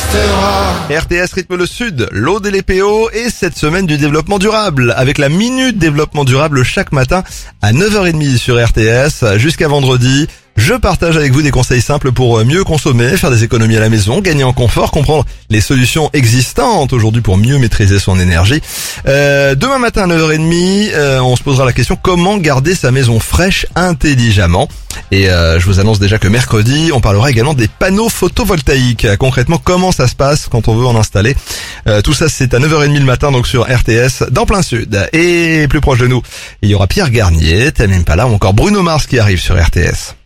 RTS rythme le sud, l'Aude et les PO et cette semaine du développement durable avec la minute développement durable chaque matin à 9h30 sur RTS jusqu'à vendredi. Je partage avec vous des conseils simples pour mieux consommer, faire des économies à la maison, gagner en confort, comprendre les solutions existantes aujourd'hui pour mieux maîtriser son énergie. Demain matin à 9h30, on se posera la question comment garder sa maison fraîche intelligemment. Et je vous annonce déjà que mercredi, on parlera également des panneaux photovoltaïques. Concrètement, comment ça se passe quand on veut en installer. Tout ça, c'est à 9h30 le matin, donc sur RTS, dans plein sud. Et plus proche de nous, il y aura Pierre Garnier, Tame Impala ou encore Bruno Mars qui arrive sur RTS.